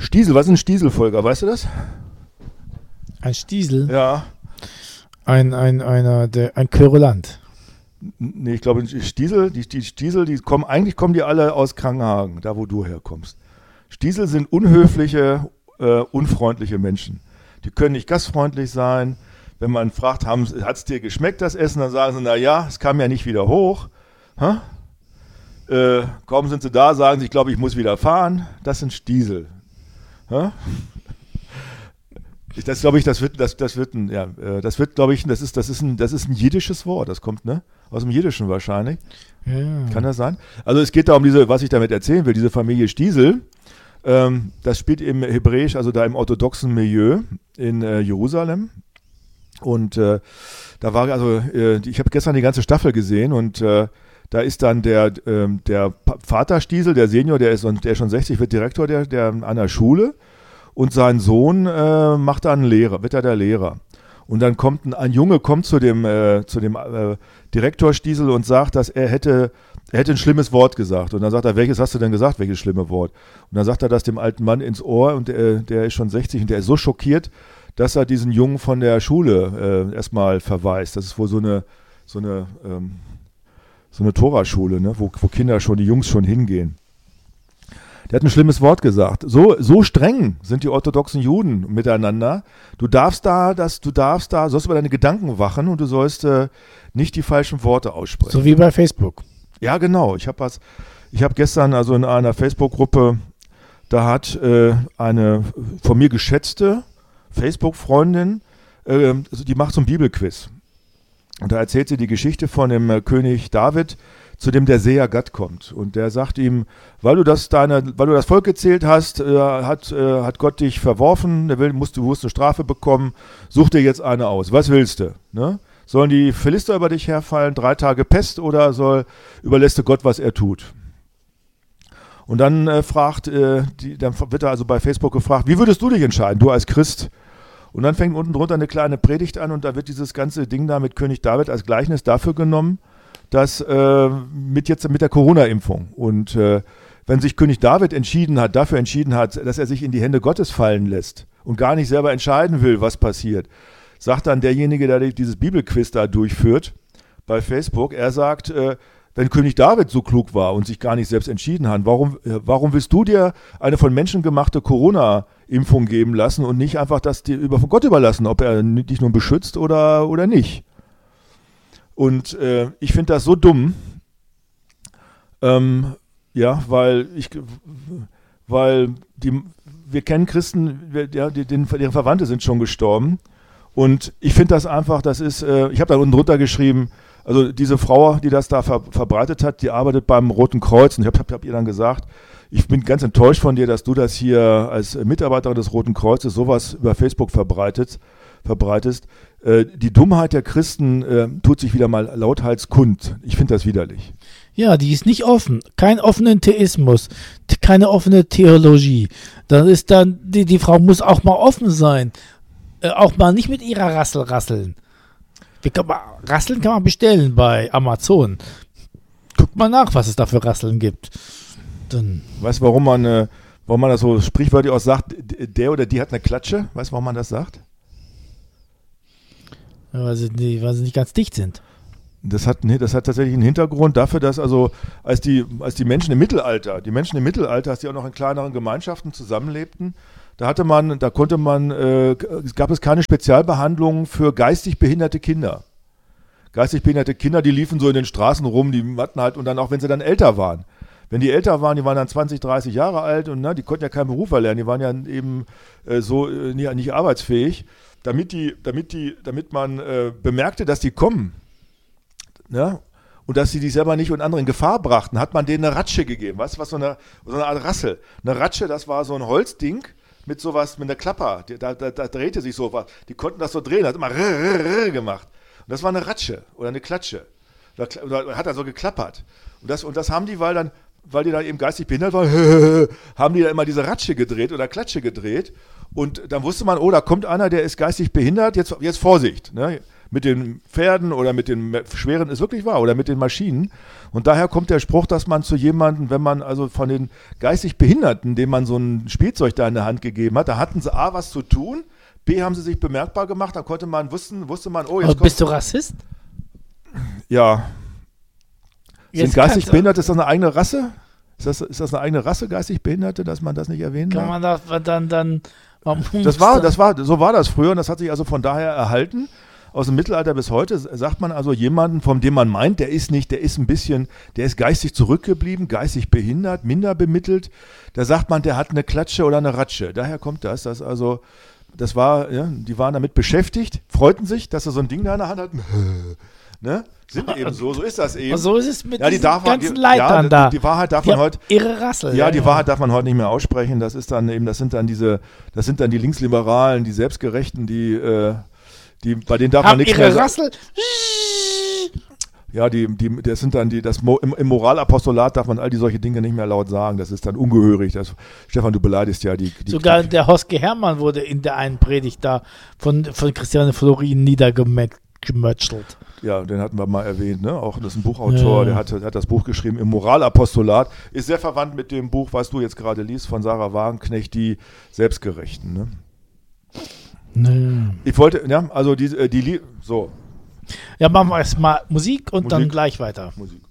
Stiesel, was ist ein Stiesel, Volker, weißt du das? Ein Stiesel? Ja. Ein Querulant. Nee, ich glaube, Stiesel, die Stiesel, eigentlich kommen die alle aus Krankenhagen, da wo du herkommst. Stiesel sind unhöfliche, unfreundliche Menschen. Die können nicht gastfreundlich sein. Wenn man fragt, hat es dir geschmeckt, das Essen, dann sagen sie, naja, es kam ja nicht wieder hoch. Kaum sind sie da, sagen sie, ich glaube, ich muss wieder fahren. Das sind Stiesel. Das glaube ich, das ist ein jiddisches Wort. Das kommt, ne? Aus dem Jiddischen wahrscheinlich. Ja. Kann das sein? Also es geht da um was ich damit erzählen will, diese Familie Stiesel. Das spielt im Hebräisch, also da im orthodoxen Milieu in Jerusalem. Und da war ich habe gestern die ganze Staffel gesehen und da ist dann der Vater Stiesel, der Senior, der ist schon 60, wird Direktor der an der Schule. Und sein Sohn wird da der Lehrer. Und dann kommt ein Junge zu dem Direktor Stiesel und sagt, dass er hätte ein schlimmes Wort gesagt. Und dann sagt er, welches hast du denn gesagt, welches schlimme Wort? Und dann sagt er das dem alten Mann ins Ohr und der ist schon 60 und der ist so schockiert, dass er diesen Jungen von der Schule erstmal verweist. Das ist wohl so eine Toraschule, ne? wo Kinder die Jungs schon hingehen. Der hat ein schlimmes Wort gesagt. So streng sind die orthodoxen Juden miteinander. Du sollst über deine Gedanken wachen und du sollst nicht die falschen Worte aussprechen. So wie bei Facebook. Ja, genau. Ich habe gestern also in einer Facebook-Gruppe, da hat eine von mir geschätzte Facebook-Freundin, die macht so ein Bibelquiz. Und da erzählt sie die Geschichte von dem König David, zu dem der Seher Gad kommt. Und der sagt ihm, weil du das Volk gezählt hast, hat Gott dich verworfen, du musst eine Strafe bekommen, such dir jetzt eine aus. Was willst du? Ne? Sollen die Philister über dich herfallen, 3 Tage Pest, oder überlässt du Gott, was er tut? Und dann dann wird er also bei Facebook gefragt, wie würdest du dich entscheiden, du als Christ? Und dann fängt unten drunter eine kleine Predigt an und da wird dieses ganze Ding da mit König David als Gleichnis dafür genommen, dass mit der Corona-Impfung. Und wenn sich König David dafür entschieden hat, dass er sich in die Hände Gottes fallen lässt und gar nicht selber entscheiden will, was passiert, sagt dann derjenige, der dieses Bibelquiz da durchführt bei Facebook, er sagt, wenn König David so klug war und sich gar nicht selbst entschieden hat, warum willst du dir eine von Menschen gemachte Corona-Impfung geben lassen und nicht einfach das dir von Gott überlassen, ob er dich nun beschützt oder nicht? Und ich finde das so dumm, weil wir kennen Christen, deren Verwandte sind schon gestorben. Und ich finde das einfach, ich habe da unten drunter geschrieben, also diese Frau, die das da verbreitet hat, die arbeitet beim Roten Kreuz. Und ich hab ihr dann gesagt, ich bin ganz enttäuscht von dir, dass du das hier als Mitarbeiterin des Roten Kreuzes sowas über Facebook verbreitest. Die Dummheit der Christen tut sich wieder mal lauthals kund. Ich finde das widerlich. Ja, die ist nicht offen. Kein offenen Theismus, keine offene Theologie. Dann ist dann, die Frau muss auch mal offen sein. Auch mal nicht mit ihrer Rassel rasseln. Rasseln kann man bestellen bei Amazon. Guckt mal nach, was es da für Rasseln gibt. Dann. Weißt du, warum man das so sprichwörtlich auch sagt, der oder die hat eine Klatsche? Weißt du, warum man das sagt? Weil sie nicht ganz dicht sind. Das hat tatsächlich einen Hintergrund dafür, dass also als die Menschen im Mittelalter, als die auch noch in kleineren Gemeinschaften zusammenlebten, da gab es keine Spezialbehandlung für geistig behinderte Kinder. Geistig behinderte Kinder, die liefen so in den Straßen rum, die hatten halt, und dann auch, wenn sie dann älter waren. Wenn die älter waren, die waren dann 20, 30 Jahre alt und die konnten ja keinen Beruf erlernen, die waren ja eben nicht arbeitsfähig. Damit man bemerkte, dass die kommen, ne? Und dass sie sich selber nicht und andere in Gefahr brachten, hat man denen eine Ratsche gegeben. Weißt du, was so eine Art Rassel. Eine Ratsche, das war so ein Holzding mit sowas, mit einer Klapper. Da drehte sich so was. Die konnten das so drehen, hat immer gemacht. Und das war eine Ratsche oder eine Klatsche. Da hat er so geklappert. Und das haben die, weil die dann eben geistig behindert waren, haben die da immer diese Ratsche gedreht oder Klatsche gedreht. Und dann wusste man, da kommt einer, der ist geistig behindert, jetzt Vorsicht. Ne? Pferden oder mit den schweren, ist wirklich wahr, oder mit den Maschinen. Und daher kommt der Spruch, dass man zu jemandem, wenn man also von den geistig Behinderten, denen man so ein Spielzeug da in der Hand gegeben hat, da hatten sie A, was zu tun, B, haben sie sich bemerkbar gemacht, da wusste man, oh, jetzt Aber bist du Rassist? Ja. Jetzt Sind geistig kannst du- Behinderte, ist das eine eigene Rasse? Ist das eine eigene Rasse, geistig Behinderte, dass man das nicht erwähnen Kann darf? man da dann So war das früher und das hat sich also von daher erhalten. Aus dem Mittelalter bis heute sagt man also jemanden, von dem man meint, der ist geistig zurückgeblieben, geistig behindert, minder bemittelt. Da sagt man, der hat eine Klatsche oder eine Ratsche. Daher kommt das. Die waren damit beschäftigt, freuten sich, dass er so ein Ding da in der Hand hat. Ne? Sind eben so ist das eben. Aber so ist es mit Ja, diesen ganzen Leitern ja, da. Die Wahrheit darf Die man haben heute. ihre Rassel. Ja, die Wahrheit darf man heute nicht mehr aussprechen. Das sind dann die Linksliberalen, die Selbstgerechten, bei denen darf man Haben nichts ihre mehr sagen. Rassel. Ja, das sind dann im Moralapostolat darf man all die solche Dinge nicht mehr laut sagen. Das ist dann ungehörig. Stefan, du beleidigst ja die Sogar der Hoske Hermann wurde in der einen Predigt da von Christiane Florin niedergemötschelt. Ja, den hatten wir mal erwähnt, ne? Auch das ist ein Buchautor, Ja. der hat das Buch geschrieben im Moralapostolat. Ist sehr verwandt mit dem Buch, was du jetzt gerade liest, von Sarah Wagenknecht, die Selbstgerechten. Ne? Nö. Ich wollte, ja, also so, Ja, machen wir erstmal Musik und dann Musik. gleich weiter. Musik.